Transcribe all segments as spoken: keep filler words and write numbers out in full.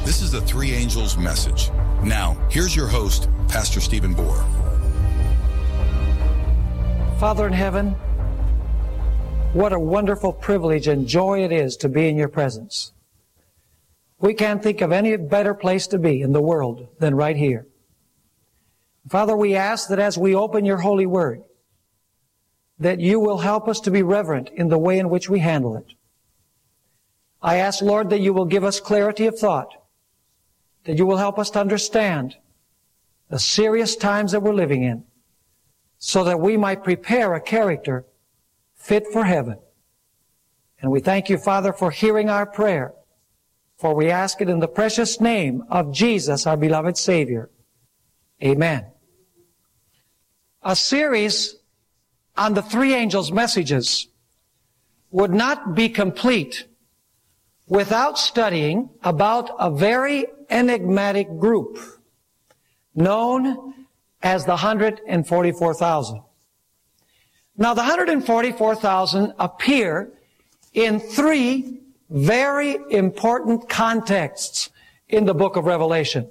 This is the Three Angels Message. Now, here's your host, Pastor Stephen Bohr. Father in heaven, what a wonderful privilege and joy it is to be in your presence. We can't think of any better place to be in the world than right here. Father, we ask that as we open your holy word, that you will help us to be reverent in the way in which we handle it. I ask, Lord, that you will give us clarity of thought, that you will help us to understand the serious times that we're living in, so that we might prepare a character fit for heaven. And we thank you, Father, for hearing our prayer, for we ask it in the precious name of Jesus, our beloved Savior. Amen. A series on the three angels' messages would not be complete without studying about a very enigmatic group known as the one hundred forty-four thousand. Now, the one hundred forty-four thousand appear in three very important contexts in the book of Revelation.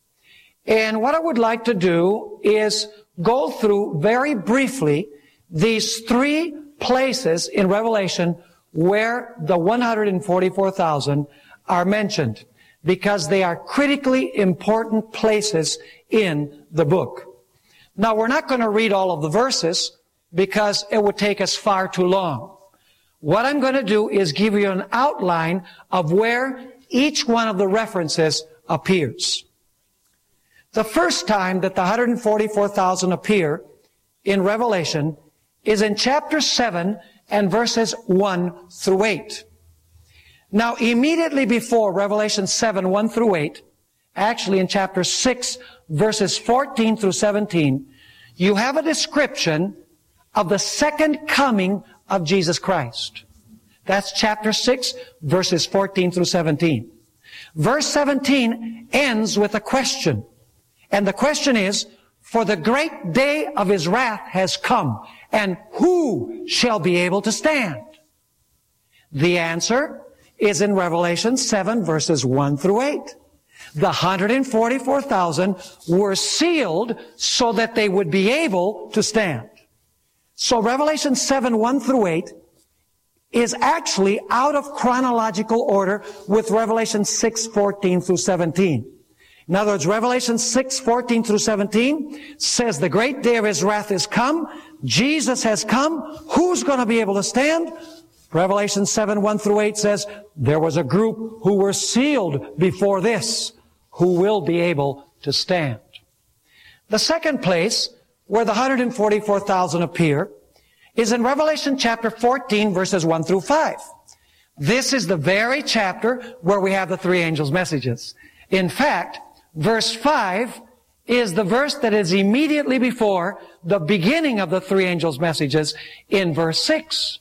And what I would like to do is go through very briefly these three places in Revelation where the one hundred forty-four thousand are mentioned, because they are critically important places in the book. Now, we're not going to read all of the verses because it would take us far too long. What I'm going to do is give you an outline of where each one of the references appears. The first time that the one hundred forty-four thousand appear in Revelation is in chapter seven and verses one through eight. Now, immediately before Revelation seven, one through eight, actually in chapter six, verses fourteen through seventeen, you have a description of the second coming of Jesus Christ. That's chapter six, verses fourteen through seventeen. Verse seventeen ends with a question. And the question is, for the great day of his wrath has come, and who shall be able to stand? The answer is in Revelation seven, verses one through eight. The one hundred forty-four thousand were sealed so that they would be able to stand. So Revelation seven, one through eight is actually out of chronological order with Revelation six, fourteen through seventeen. In other words, Revelation six, fourteen through seventeen says the great day of his wrath is come. Jesus has come. Who's going to be able to stand? Revelation seven, one through eight says there was a group who were sealed before this, who will be able to stand. The second place where the one hundred forty-four thousand appear is in Revelation chapter fourteen, verses one through five. This is the very chapter where we have the three angels' messages. In fact, verse five is the verse that is immediately before the beginning of the three angels' messages in verse six.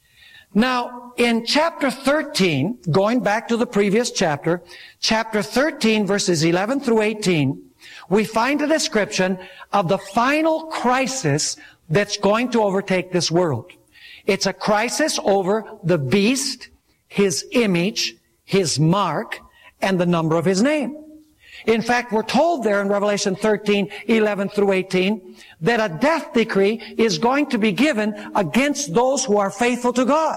Now, in chapter thirteen, going back to the previous chapter, chapter thirteen, verses eleven through eighteen, we find a description of the final crisis that's going to overtake this world. It's a crisis over the beast, his image, his mark, and the number of his name. In fact, we're told there in Revelation thirteen, eleven through eighteen, that a death decree is going to be given against those who are faithful to God.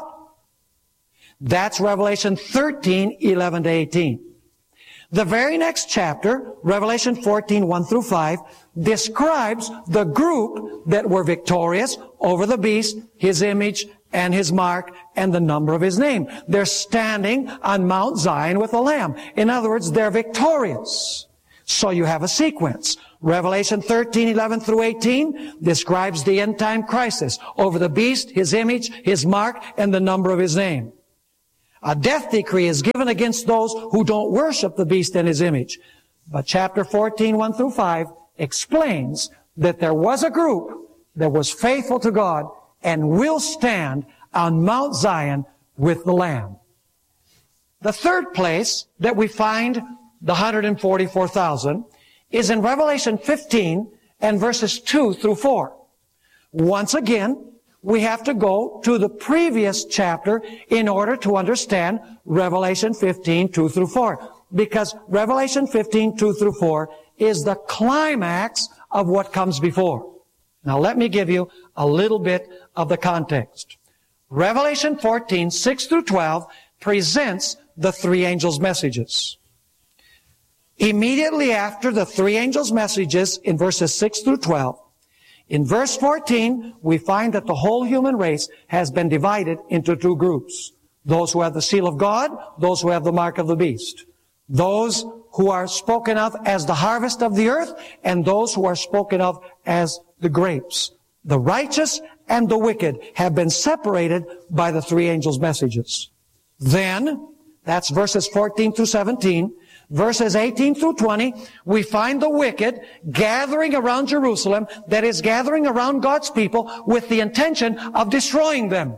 That's Revelation thirteen, eleven to eighteen. The very next chapter, Revelation fourteen, one through five, describes the group that were victorious over the beast, his image, and his mark, and the number of his name. They're standing on Mount Zion with the Lamb. In other words, they're victorious. So you have a sequence. Revelation thirteen, eleven through eighteen describes the end time crisis over the beast, his image, his mark, and the number of his name. A death decree is given against those who don't worship the beast and his image. But chapter fourteen, one through five explains that there was a group that was faithful to God and will stand on Mount Zion with the Lamb. The third place that we find the one hundred forty-four thousand is in Revelation fifteen and verses two through four. Once again, we have to go to the previous chapter in order to understand Revelation fifteen, two through four. Because Revelation fifteen, two through four is the climax of what comes before. Now let me give you a little bit of the context. Revelation fourteen, six through twelve presents the three angels' messages. Immediately after the three angels' messages in verses six through twelve, in verse fourteen, we find that the whole human race has been divided into two groups. Those who have the seal of God, those who have the mark of the beast. Those who are spoken of as the harvest of the earth, and those who are spoken of as the grapes. The righteous and the wicked have been separated by the three angels' messages. Then, that's verses fourteen through seventeen, verses eighteen through twenty, we find the wicked gathering around Jerusalem, that is, gathering around God's people with the intention of destroying them.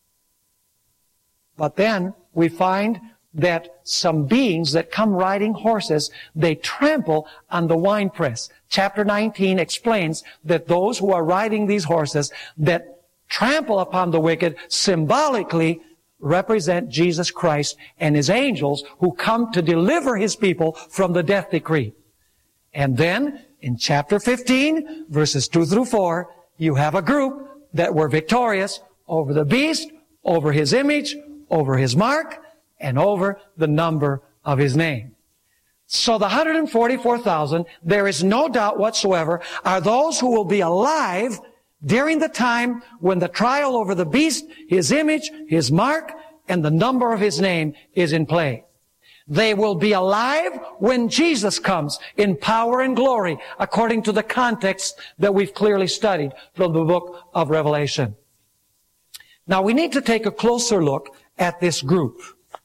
But then we find that some beings that come riding horses, they trample on the winepress. Chapter nineteen explains that those who are riding these horses that trample upon the wicked symbolically represent Jesus Christ and His angels who come to deliver His people from the death decree. And then, in chapter fifteen, verses two through four, you have a group that were victorious over the beast, over his image, over his mark, and over the number of his name. So the one hundred forty-four thousand, there is no doubt whatsoever, are those who will be alive during the time when the trial over the beast, his image, his mark, and the number of his name is in play. They will be alive when Jesus comes in power and glory, according to the context that we've clearly studied from the book of Revelation. Now we need to take a closer look at this group.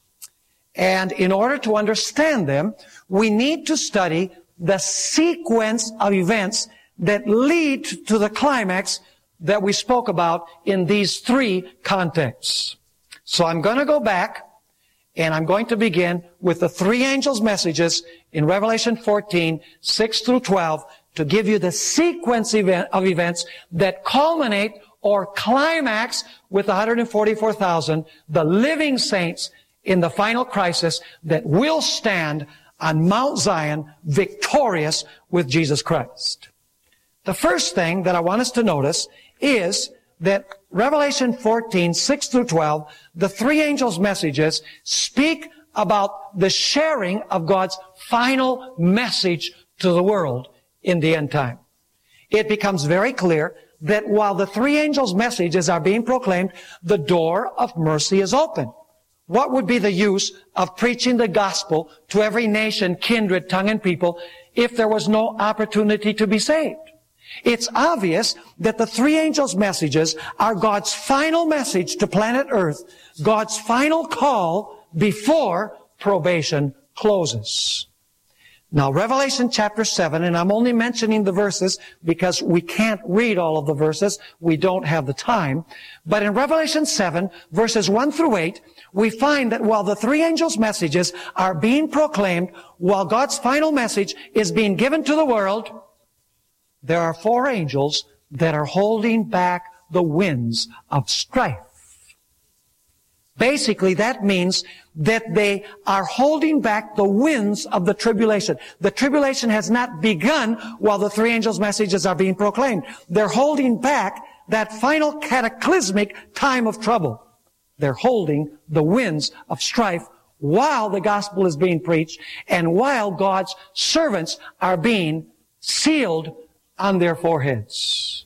And in order to understand them, we need to study the sequence of events that lead to the climax that we spoke about in these three contexts. So I'm going to go back, and I'm going to begin with the three angels' messages in Revelation fourteen, six through twelve, to give you the sequence event of events that culminate or climax with one hundred forty-four thousand, the living saints in the final crisis that will stand on Mount Zion victorious with Jesus Christ. The first thing that I want us to notice is that Revelation fourteen, six through twelve, the three angels' messages speak about the sharing of God's final message to the world in the end time. It becomes very clear that while the three angels' messages are being proclaimed, the door of mercy is open. What would be the use of preaching the gospel to every nation, kindred, tongue, and people if there was no opportunity to be saved? It's obvious that the three angels' messages are God's final message to planet Earth, God's final call before probation closes. Now, Revelation chapter seven, and I'm only mentioning the verses because we can't read all of the verses. We don't have the time. But in Revelation seven, verses one through eight, we find that while the three angels' messages are being proclaimed, while God's final message is being given to the world, there are four angels that are holding back the winds of strife. Basically, that means that they are holding back the winds of the tribulation. The tribulation has not begun while the three angels' messages are being proclaimed. They're holding back that final cataclysmic time of trouble. They're holding the winds of strife while the gospel is being preached and while God's servants are being sealed on their foreheads.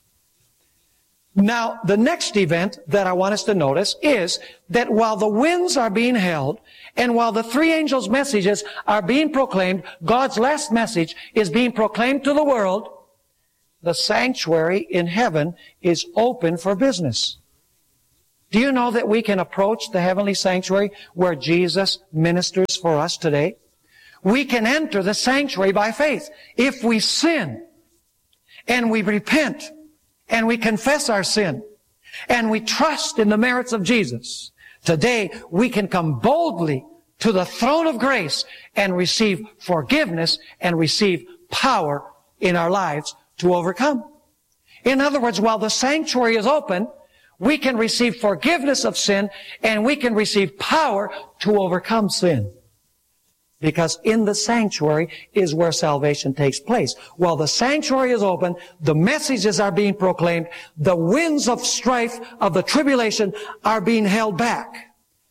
Now, the next event that I want us to notice is that while the winds are being held and while the three angels' messages are being proclaimed, God's last message is being proclaimed to the world, the sanctuary in heaven is open for business. Do you know that we can approach the heavenly sanctuary where Jesus ministers for us today? We can enter the sanctuary by faith. If we sin and we repent and we confess our sin and we trust in the merits of Jesus, today we can come boldly to the throne of grace and receive forgiveness and receive power in our lives to overcome. In other words, while the sanctuary is open, we can receive forgiveness of sin and we can receive power to overcome sin. Because in the sanctuary is where salvation takes place. While the sanctuary is open, the messages are being proclaimed, the winds of strife of the tribulation are being held back.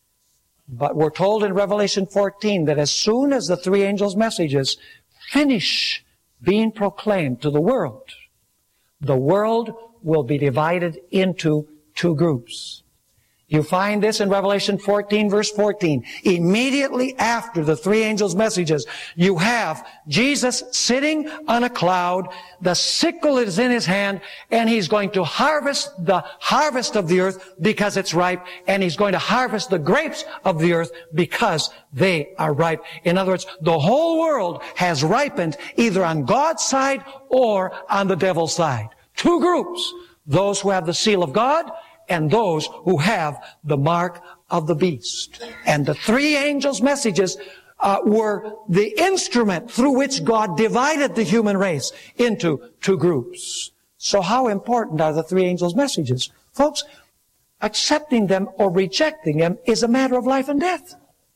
But we're told in Revelation fourteen that as soon as the three angels' messages finish being proclaimed to the world, the world will be divided into two groups. You find this in Revelation fourteen, verse fourteen. Immediately after the three angels' messages, you have Jesus sitting on a cloud. The sickle is in his hand, and he's going to harvest the harvest of the earth because it's ripe, and he's going to harvest the grapes of the earth because they are ripe. In other words, the whole world has ripened either on God's side or on the devil's side. Two groups. Those who have the seal of God and those who have the mark of the beast. And the three angels' messages uh, were the instrument through which God divided the human race into two groups. So how important are the three angels' messages? Folks, accepting them or rejecting them is a matter of life and death.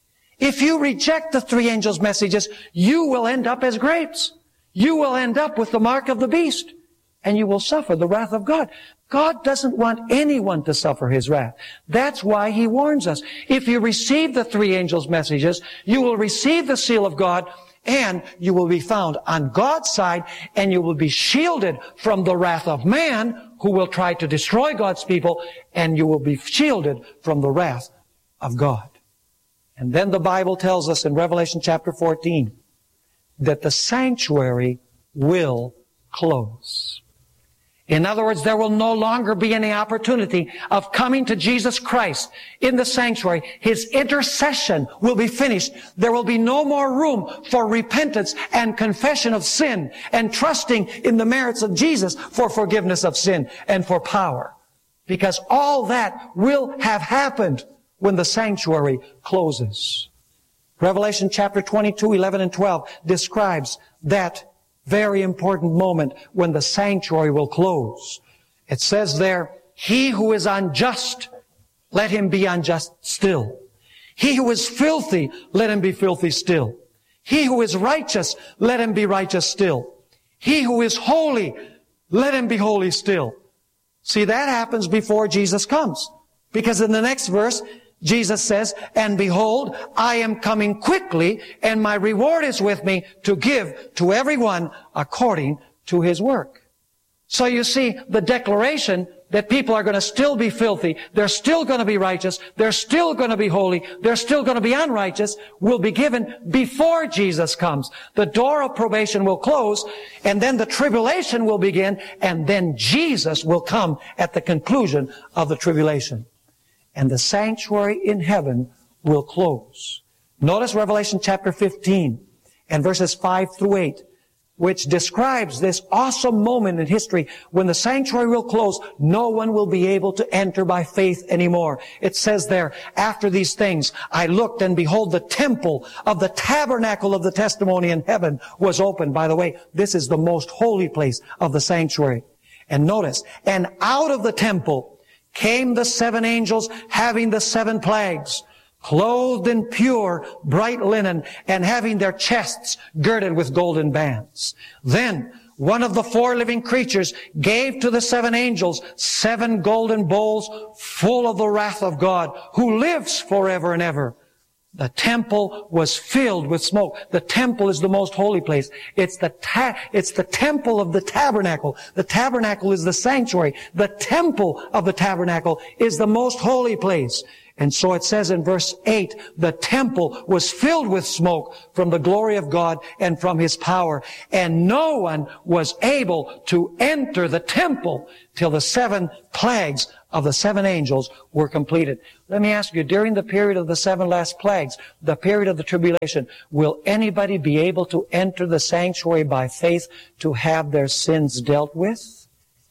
If you reject the three angels' messages, you will end up as grapes. You will end up with the mark of the beast, and you will suffer the wrath of God. God doesn't want anyone to suffer his wrath. That's why he warns us. If you receive the three angels' messages, you will receive the seal of God, and you will be found on God's side, and you will be shielded from the wrath of man who will try to destroy God's people, and you will be shielded from the wrath of God. And then the Bible tells us in Revelation chapter fourteen that the sanctuary will close. In other words, there will no longer be any opportunity of coming to Jesus Christ in the sanctuary. His intercession will be finished. There will be no more room for repentance and confession of sin and trusting in the merits of Jesus for forgiveness of sin and for power. Because all that will have happened when the sanctuary closes. Revelation chapter twenty-two, eleven and twelve describes that very important moment when the sanctuary will close. It says there, he who is unjust, let him be unjust still. He who is filthy, let him be filthy still. He who is righteous, let him be righteous still. He who is holy, let him be holy still. See, that happens before Jesus comes. Because in the next verse, Jesus says, and behold, I am coming quickly, and my reward is with me to give to everyone according to his work. So you see, the declaration that people are going to still be filthy, they're still going to be righteous, they're still going to be holy, they're still going to be unrighteous, will be given before Jesus comes. The door of probation will close, and then the tribulation will begin, and then Jesus will come at the conclusion of the tribulation. And the sanctuary in heaven will close. Notice Revelation chapter fifteen and verses five through eight, which describes this awesome moment in history when the sanctuary will close. No one will be able to enter by faith anymore. It says there, after these things, I looked, and behold, the temple of the tabernacle of the testimony in heaven was opened. By the way, this is the most holy place of the sanctuary. And notice, and out of the temple came the seven angels having the seven plagues, clothed in pure, bright linen, and having their chests girded with golden bands. Then one of the four living creatures gave to the seven angels seven golden bowls full of the wrath of God, who lives forever and ever. The temple was filled with smoke. The temple is the most holy place. It's the ta- it's the temple of the tabernacle. The tabernacle is the sanctuary. The temple of the tabernacle is the most holy place. And so it says in verse eight, the temple was filled with smoke from the glory of God and from his power. And no one was able to enter the temple till the seven plagues of the seven angels were completed. Let me ask you, during the period of the seven last plagues, the period of the tribulation, will anybody be able to enter the sanctuary by faith to have their sins dealt with?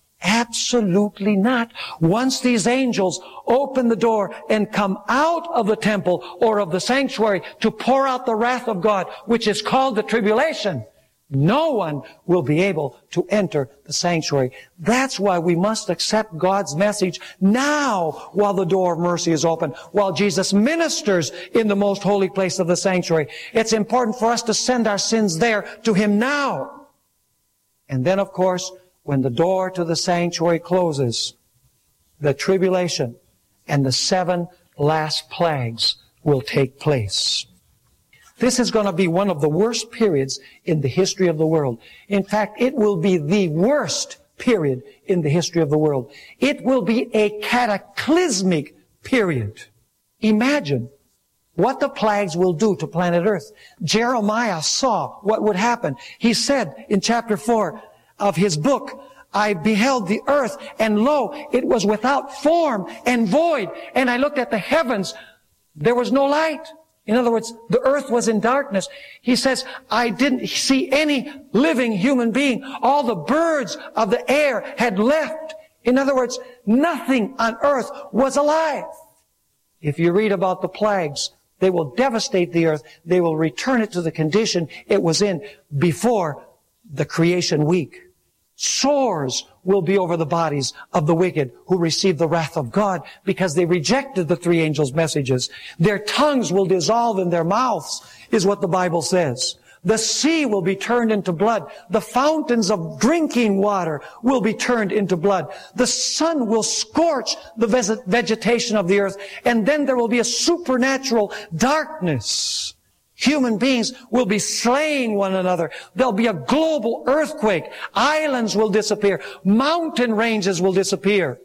Absolutely not. Once these angels open the door and come out of the temple or of the sanctuary to pour out the wrath of God, which is called the tribulation, No one will be able to enter the sanctuary. That's why we must accept God's message now while the door of mercy is open, while Jesus ministers in the most holy place of the sanctuary. It's important for us to send our sins there to Him now. And then, of course, when the door to the sanctuary closes, the tribulation and the seven last plagues will take place. This is going to be one of the worst periods in the history of the world. In fact, it will be the worst period in the history of the world. It will be a cataclysmic period. Imagine what the plagues will do to planet Earth. Jeremiah saw what would happen. He said in chapter four of his book, I beheld the earth, and lo, it was without form and void. And I looked at the heavens. There was no light. In other words, the earth was in darkness. He says, I didn't see any living human being. All the birds of the air had left. In other words, nothing on earth was alive. If you read about the plagues, they will devastate the earth. They will return it to the condition it was in before the creation week. Sores will be over the bodies of the wicked who receive the wrath of God because they rejected the three angels' messages. Their tongues will dissolve in their mouths, is what the Bible says. The sea will be turned into blood. The fountains of drinking water will be turned into blood. The sun will scorch the vegetation of the earth, and then there will be a supernatural darkness. Human beings will be slaying one another. There'll be a global earthquake. Islands will disappear. Mountain ranges will disappear.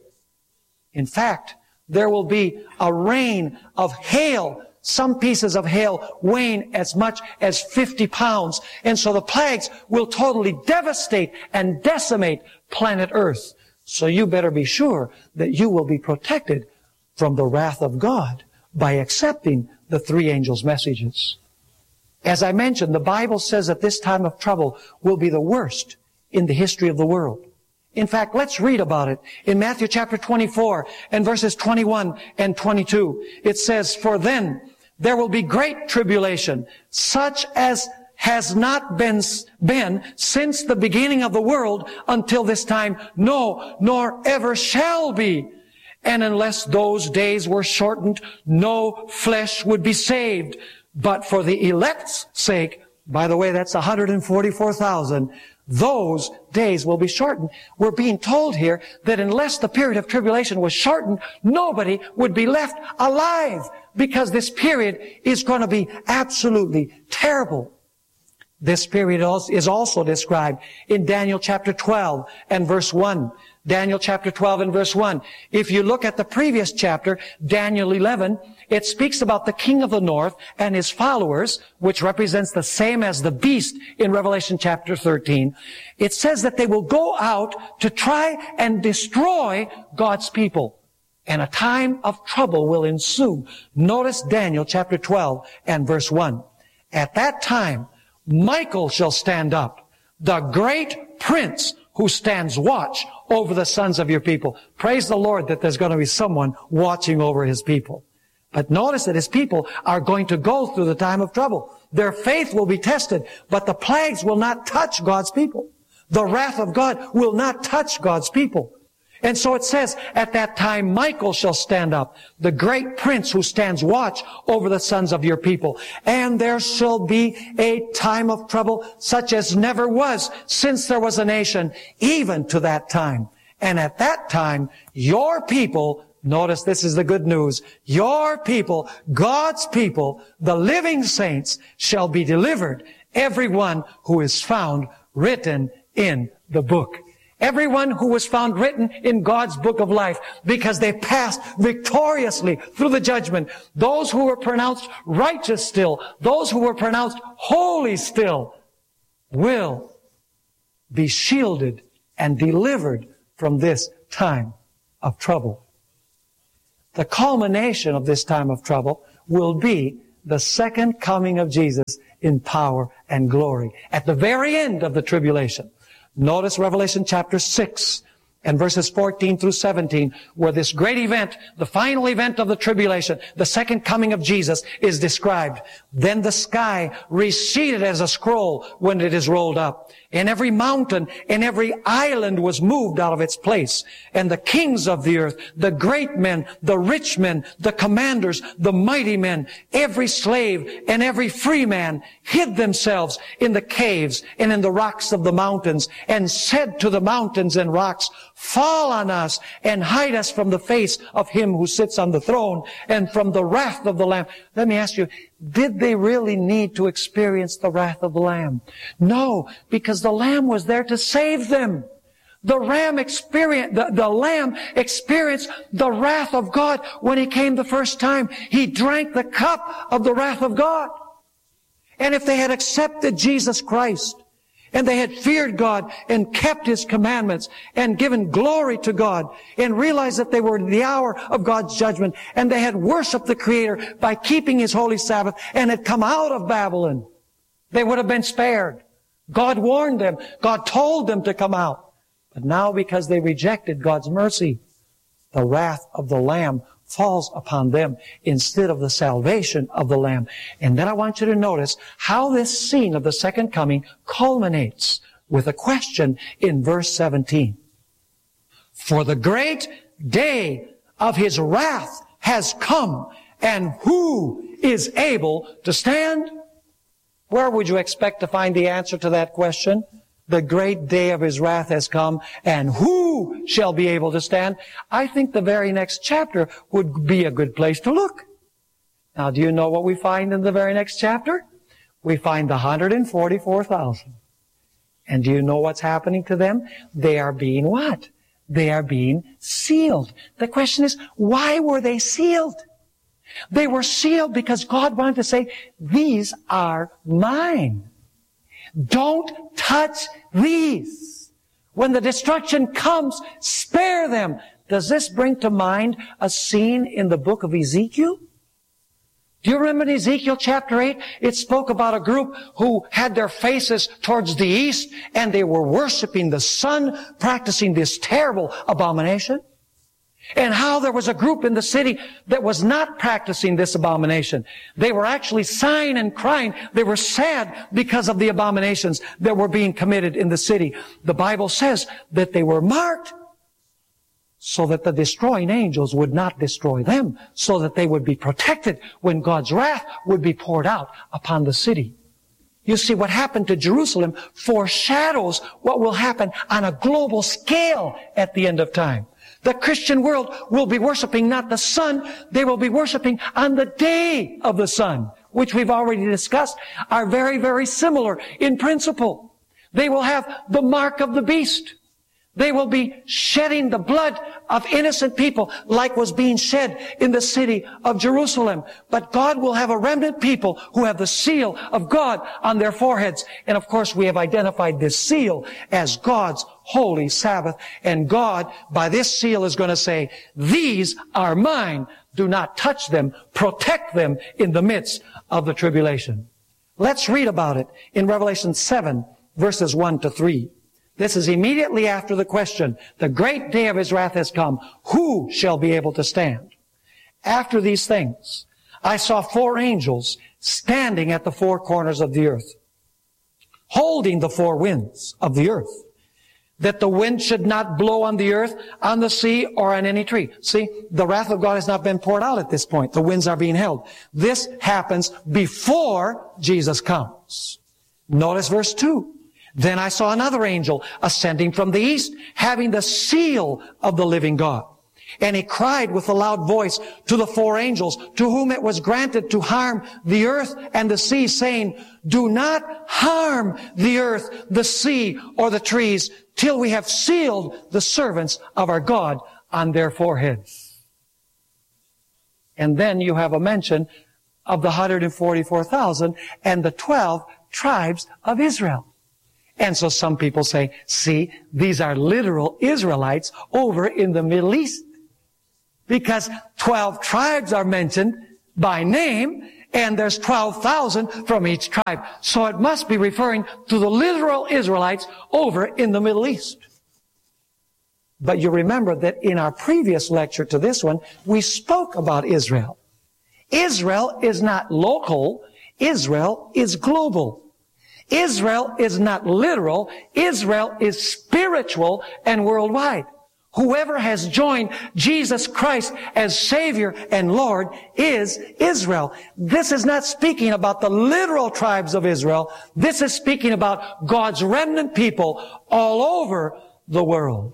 In fact, there will be a rain of hail. Some pieces of hail weighing as much as fifty pounds. And so the plagues will totally devastate and decimate planet Earth. So you better be sure that you will be protected from the wrath of God by accepting the three angels' messages. As I mentioned, the Bible says that this time of trouble will be the worst in the history of the world. In fact, let's read about it. In Matthew chapter twenty-four and verses twenty-one and twenty-two, it says, For then there will be great tribulation, such as has not been, been since the beginning of the world until this time, no, nor ever shall be. And unless those days were shortened, no flesh would be saved. But for the elect's sake, by the way, that's one hundred forty-four thousand, those days will be shortened. We're being told here that unless the period of tribulation was shortened, nobody would be left alive, because this period is going to be absolutely terrible. This period is also described in Daniel chapter twelve and verse one. Daniel chapter twelve and verse one. If you look at the previous chapter, Daniel eleven, it speaks about the king of the north and his followers, which represents the same as the beast in Revelation chapter thirteen. It says that they will go out to try and destroy God's people. And a time of trouble will ensue. Notice Daniel chapter twelve and verse one. At that time, Michael shall stand up, the great prince who stands watch over the sons of your people. Praise the Lord that there's going to be someone watching over his people. But notice that his people are going to go through the time of trouble. Their faith will be tested, but the plagues will not touch God's people. The wrath of God will not touch God's people. And so it says, at that time Michael shall stand up, the great prince who stands watch over the sons of your people. And there shall be a time of trouble such as never was since there was a nation, even to that time. And at that time, your people, notice this is the good news, your people, God's people, the living saints, shall be delivered, everyone who is found written in the book. Everyone who was found written in God's book of life, because they passed victoriously through the judgment. Those who were pronounced righteous still, those who were pronounced holy still, will be shielded and delivered from this time of trouble. The culmination of this time of trouble will be the second coming of Jesus in power and glory at the very end of the tribulation. Notice Revelation chapter six And verses fourteen through seventeen, where this great event, the final event of the tribulation, the second coming of Jesus, is described. Then the sky receded as a scroll when it is rolled up. And every mountain and every island was moved out of its place. And the kings of the earth, the great men, the rich men, the commanders, the mighty men, every slave and every free man hid themselves in the caves and in the rocks of the mountains, and said to the mountains and rocks, fall on us and hide us from the face of him who sits on the throne and from the wrath of the Lamb. Let me ask you, did they really need to experience the wrath of the Lamb? No, because the Lamb was there to save them. The Lamb experienced, the, the Lamb experienced the wrath of God when He came the first time. He drank the cup of the wrath of God. And if they had accepted Jesus Christ, and they had feared God and kept His commandments and given glory to God and realized that they were in the hour of God's judgment, and they had worshiped the Creator by keeping His holy Sabbath and had come out of Babylon, they would have been spared. God warned them. God told them to come out. But now, because they rejected God's mercy, the wrath of the Lamb falls upon them instead of the salvation of the Lamb. And then I want you to notice how this scene of the second coming culminates with a question in verse seventeen. For the great day of His wrath has come, and who is able to stand? Where would you expect to find the answer to that question? The great day of His wrath has come, and who shall be able to stand? I think the very next chapter would be a good place to look. Now, do you know what we find in the very next chapter? We find the one hundred forty-four thousand. And do you know what's happening to them? They are being what? They are being sealed. The question is, why were they sealed? They were sealed because God wanted to say, these are mine. Don't touch these. When the destruction comes, spare them. Does this bring to mind a scene in the book of Ezekiel? Do you remember in Ezekiel chapter eight? It spoke about a group who had their faces towards the east, and they were worshiping the sun, practicing this terrible abomination. And how there was a group in the city that was not practicing this abomination. They were actually sighing and crying. They were sad because of the abominations that were being committed in the city. The Bible says that they were marked so that the destroying angels would not destroy them, so that they would be protected when God's wrath would be poured out upon the city. You see, what happened to Jerusalem foreshadows what will happen on a global scale at the end of time. The Christian world will be worshiping not the sun, they will be worshiping on the day of the sun, which we've already discussed, are very, very similar in principle. They will have the mark of the beast. They will be shedding the blood of innocent people like was being shed in the city of Jerusalem. But God will have a remnant people who have the seal of God on their foreheads. And of course, we have identified this seal as God's holy Sabbath. And God, by this seal, is going to say, these are mine. Do not touch them. Protect them in the midst of the tribulation. Let's read about it in Revelation seven, verses one to three. This is immediately after the question, the great day of His wrath has come. Who shall be able to stand? After these things, I saw four angels standing at the four corners of the earth, holding the four winds of the earth, that the wind should not blow on the earth, on the sea, or on any tree. See, the wrath of God has not been poured out at this point. The winds are being held. This happens before Jesus comes. Notice verse two. Then I saw another angel ascending from the east, having the seal of the living God. And he cried with a loud voice to the four angels, to whom it was granted to harm the earth and the sea, saying, do not harm the earth, the sea, or the trees, till we have sealed the servants of our God on their foreheads. And then you have a mention of the one hundred forty-four thousand and the twelve tribes of Israel. And so some people say, see, these are literal Israelites over in the Middle East. Because twelve tribes are mentioned by name, and there's twelve thousand from each tribe. So it must be referring to the literal Israelites over in the Middle East. But you remember that in our previous lecture to this one, we spoke about Israel. Israel is not local. Israel is global. Israel is not literal. Israel is spiritual and worldwide. Whoever has joined Jesus Christ as Savior and Lord is Israel. This is not speaking about the literal tribes of Israel. This is speaking about God's remnant people all over the world.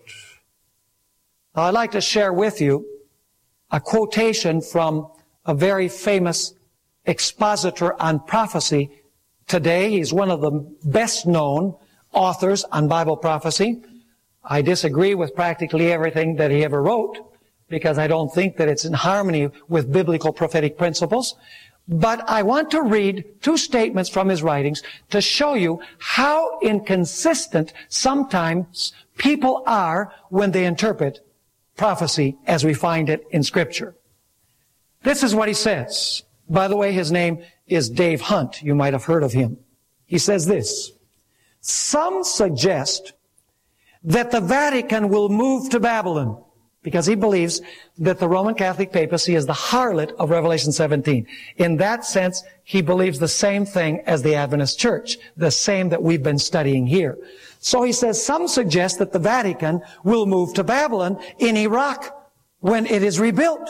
Now, I'd like to share with you a quotation from a very famous expositor on prophecy today. He's one of the best known authors on Bible prophecy. I disagree with practically everything that he ever wrote because I don't think that it's in harmony with biblical prophetic principles. But I want to read two statements from his writings to show you how inconsistent sometimes people are when they interpret prophecy as we find it in Scripture. This is what he says. By the way, his name is Dave Hunt. You might have heard of him. He says this: some suggest that the Vatican will move to Babylon because he believes that the Roman Catholic papacy is the harlot of Revelation seventeen. In that sense, he believes the same thing as the Adventist Church, the same that we've been studying here. So he says some suggest that the Vatican will move to Babylon in Iraq when it is rebuilt.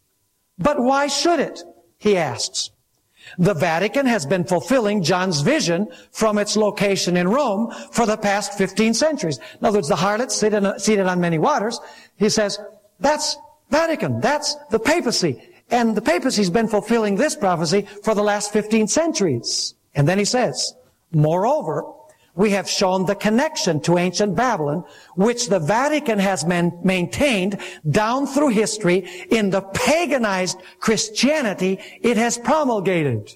But why should it? He asks. The Vatican has been fulfilling John's vision from its location in Rome for the past fifteen centuries. In other words, the harlot seated, seated on many waters. He says, that's Vatican. That's the papacy. And the papacy's been fulfilling this prophecy for the last fifteen centuries. And then he says, moreover, we have shown the connection to ancient Babylon, which the Vatican has man- maintained down through history in the paganized Christianity it has promulgated.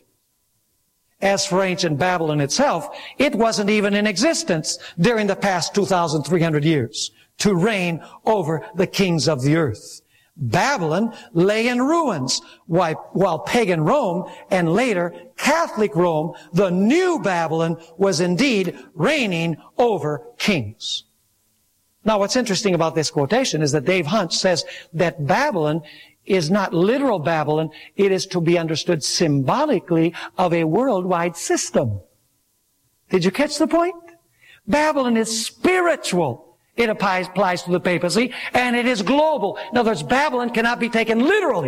As for ancient Babylon itself, it wasn't even in existence during the past two thousand three hundred years to reign over the kings of the earth. Babylon lay in ruins, while pagan Rome and later Catholic Rome, the new Babylon, was indeed reigning over kings. Now, what's interesting about this quotation is that Dave Hunt says that Babylon is not literal Babylon. It is to be understood symbolically of a worldwide system. Did you catch the point? Babylon is spiritual. It applies, applies to the papacy, and it is global. In other words, Babylon cannot be taken literally.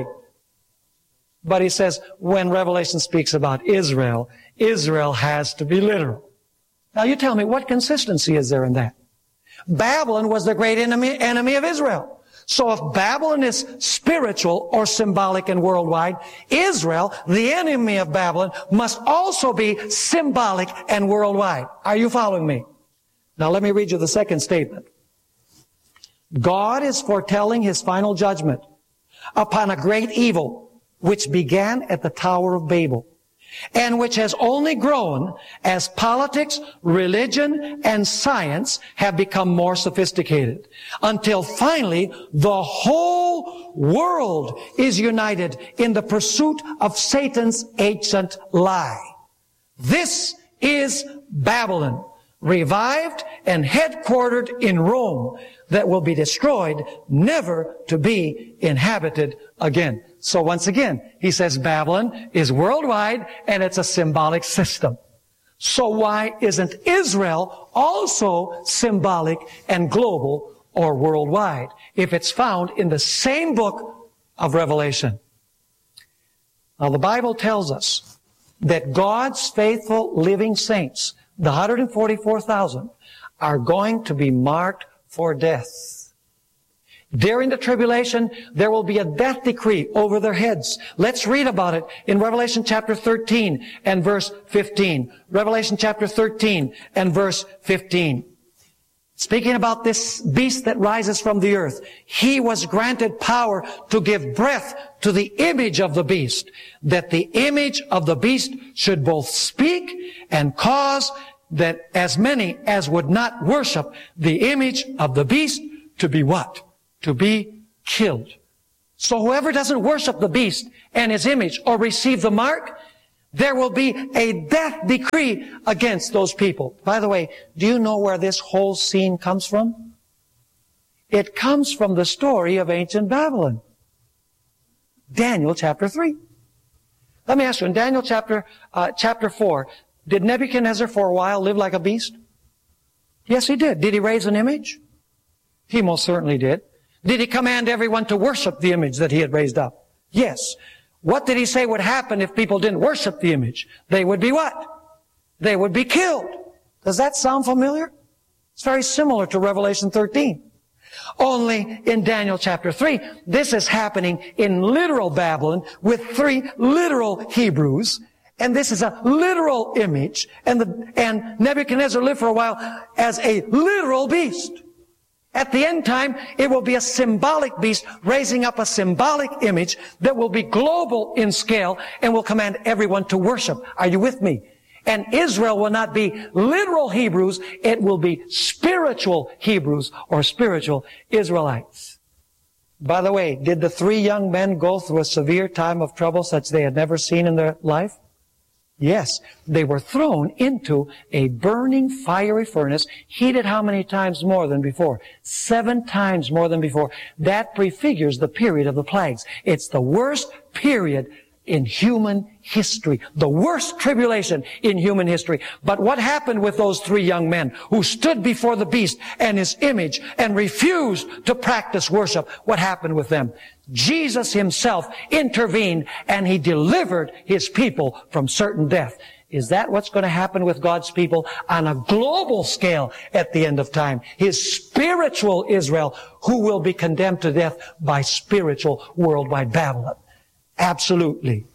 But he says, when Revelation speaks about Israel, Israel has to be literal. Now you tell me, what consistency is there in that? Babylon was the great enemy, enemy of Israel. So if Babylon is spiritual or symbolic and worldwide, Israel, the enemy of Babylon, must also be symbolic and worldwide. Are you following me? Now let me read you the second statement. God is foretelling His final judgment upon a great evil which began at the Tower of Babel and which has only grown as politics, religion, and science have become more sophisticated until finally the whole world is united in the pursuit of Satan's ancient lie. This is Babylon, revived and headquartered in Rome, that will be destroyed, never to be inhabited again. So once again, he says Babylon is worldwide and it's a symbolic system. So why isn't Israel also symbolic and global or worldwide if it's found in the same book of Revelation? Now the Bible tells us that God's faithful living saints, the one hundred forty-four thousand, are going to be marked for death. During the tribulation, there will be a death decree over their heads. Let's read about it in Revelation chapter thirteen and verse fifteen. Revelation chapter thirteen and verse fifteen. Speaking about this beast that rises from the earth, he was granted power to give breath to the image of the beast, that the image of the beast should both speak and cause that as many as would not worship the image of the beast to be what? To be killed. So whoever doesn't worship the beast and his image or receive the mark, there will be a death decree against those people. By the way, do you know where this whole scene comes from? It comes from the story of ancient Babylon. Daniel chapter three. Let me ask you, in Daniel chapter, uh, chapter four, did Nebuchadnezzar for a while live like a beast? Yes, he did. Did he raise an image? He most certainly did. Did he command everyone to worship the image that he had raised up? Yes. What did he say would happen if people didn't worship the image? They would be what? They would be killed. Does that sound familiar? It's very similar to Revelation thirteen. Only in Daniel chapter three, this is happening in literal Babylon with three literal Hebrews. And this is a literal image. And, the, and Nebuchadnezzar lived for a while as a literal beast. At the end time, it will be a symbolic beast raising up a symbolic image that will be global in scale and will command everyone to worship. Are you with me? And Israel will not be literal Hebrews. It will be spiritual Hebrews or spiritual Israelites. By the way, did the three young men go through a severe time of trouble such they had never seen in their life? Yes, they were thrown into a burning fiery furnace, heated how many times more than before? Seven times more than before. That prefigures the period of the plagues. It's the worst period in human history. The worst tribulation in human history. But what happened with those three young men who stood before the beast and his image and refused to practice worship? What happened with them? Jesus himself intervened and he delivered his people from certain death. Is that what's going to happen with God's people on a global scale at the end of time? His spiritual Israel, who will be condemned to death by spiritual worldwide Babylon. Absolutely.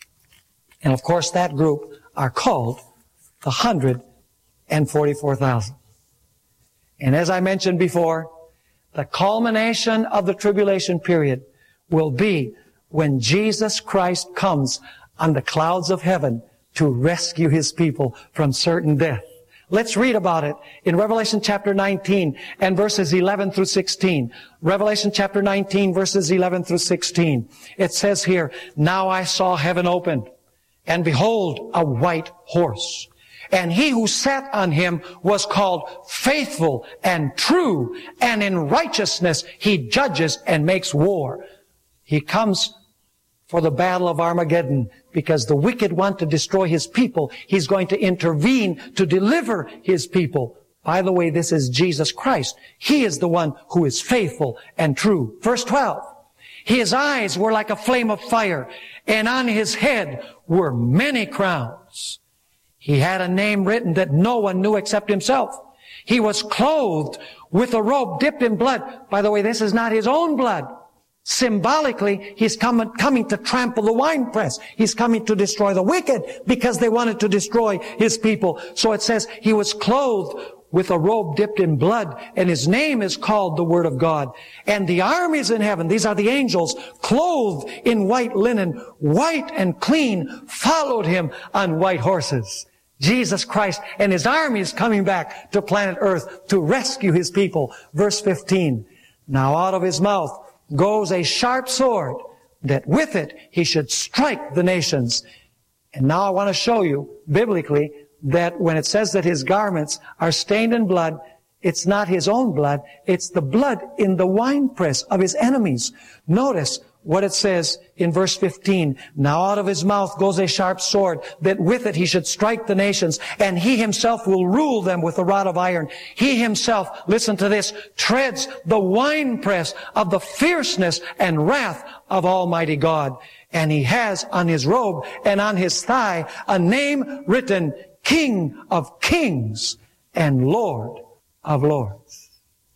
And of course that group are called the one hundred forty-four thousand. And as I mentioned before, the culmination of the tribulation period will be when Jesus Christ comes on the clouds of heaven to rescue his people from certain death. Let's read about it in Revelation chapter nineteen and verses eleven through sixteen. Revelation chapter nineteen verses eleven through sixteen. It says here, "Now I saw heaven opened, and behold, a white horse. And he who sat on him was called Faithful and True, and in righteousness he judges and makes war." He comes for the battle of Armageddon because the wicked want to destroy his people. He's going to intervene to deliver his people. By the way, this is Jesus Christ. He is the one who is faithful and true. Verse twelve. "His eyes were like a flame of fire, and on his head were many crowns. He had a name written that no one knew except himself. He was clothed with a robe dipped in blood." By the way, this is not his own blood. Symbolically, he's coming, coming to trample the winepress. He's coming to destroy the wicked because they wanted to destroy his people. So it says he was clothed with a robe dipped in blood, and his name is called the Word of God. And the armies in heaven, these are the angels, clothed in white linen, white and clean, followed him on white horses. Jesus Christ and his armies coming back to planet Earth to rescue his people. Verse fifteen, "Now out of his mouth goes a sharp sword, that with it he should strike the nations." And now I want to show you, biblically, that when it says that his garments are stained in blood, it's not his own blood, it's the blood in the winepress of his enemies. Notice what it says in verse fifteen, "Now out of his mouth goes a sharp sword, that with it he should strike the nations, and he himself will rule them with a rod of iron. He himself," listen to this, "treads the winepress of the fierceness and wrath of Almighty God. And he has on his robe and on his thigh a name written, King of Kings and Lord of Lords."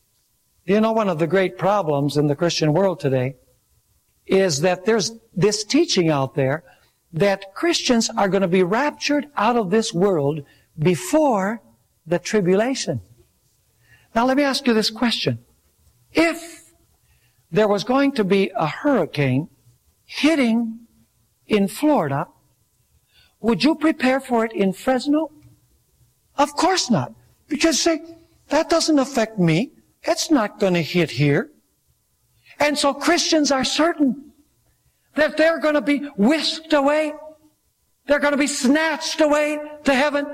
You know, one of the great problems in the Christian world today is that there's this teaching out there that Christians are going to be raptured out of this world before the tribulation. Now let me ask you this question. If there was going to be a hurricane hitting in Florida, would you prepare for it in Fresno? Of course not. Because say, that doesn't affect me. It's not going to hit here. And so Christians are certain that they're going to be whisked away. They're going to be snatched away to heaven.